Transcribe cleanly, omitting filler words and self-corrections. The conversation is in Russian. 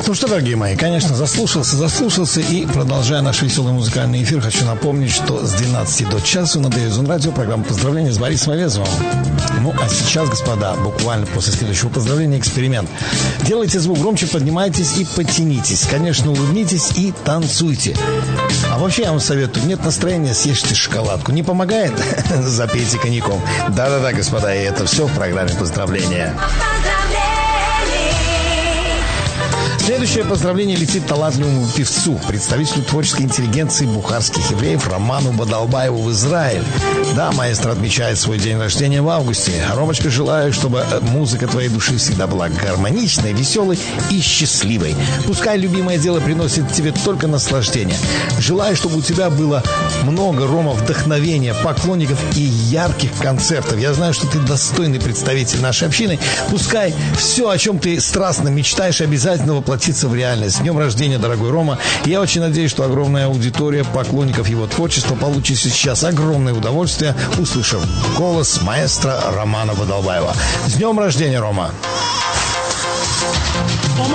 Ну что, дорогие мои, конечно, заслушался. И, продолжая наш веселый музыкальный эфир, хочу напомнить, что с 12 до часу на DAZN Radio программа «Поздравления» с Борисом Авезовым. Ну, а сейчас, господа, буквально после следующего поздравления эксперимент. Делайте звук громче, поднимайтесь и подтянитесь. Конечно, улыбнитесь и танцуйте. А вообще, я вам советую, нет настроения, съешьте шоколадку. Не помогает? Запейте коньяком. Да-да-да, господа, и это все в программе «Поздравления». Следующее поздравление летит талантливому певцу, представителю творческой интеллигенции бухарских евреев Роману Бадалбаеву в Израиль. Да, маэстро отмечает свой день рождения в августе. Ромочка, желаю, чтобы музыка твоей души всегда была гармоничной, веселой и счастливой. Пускай любимое дело приносит тебе только наслаждение. Желаю, чтобы у тебя было много, Рома, вдохновения, поклонников и ярких концертов. Я знаю, что ты достойный представитель нашей общины. Пускай все, о чем ты страстно мечтаешь, обязательно воплотится в реальность. С днем рождения, дорогой Рома. Я очень надеюсь, что огромная аудитория поклонников его творчества получит сейчас огромное удовольствие, услышав голос маэстро Романа Бадалбаева. С днем рождения, Рома!